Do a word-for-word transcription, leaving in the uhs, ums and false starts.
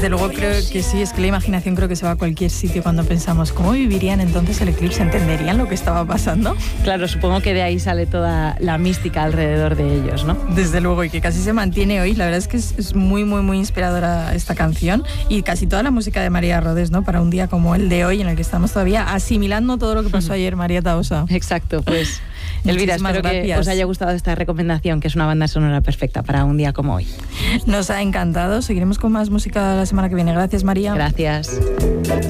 Desde luego creo que sí, es que la imaginación creo que se va a cualquier sitio cuando pensamos cómo vivirían entonces el eclipse, ¿entenderían lo que estaba pasando? Claro, supongo que de ahí sale toda la mística alrededor de ellos, ¿no? Desde luego, y que casi se mantiene hoy. La verdad es que es, es muy, muy, muy inspiradora esta canción y casi toda la música de María Rodés, ¿no? Para un día como el de hoy, en el que estamos todavía asimilando todo lo que pasó ayer, María Tahosa. Exacto, pues Elvira, Muchísimas espero gracias. que os haya gustado esta recomendación, que es una banda sonora perfecta para un día como hoy. Nos ha encantado. Seguiremos con más música la semana que viene. Gracias, María. Gracias.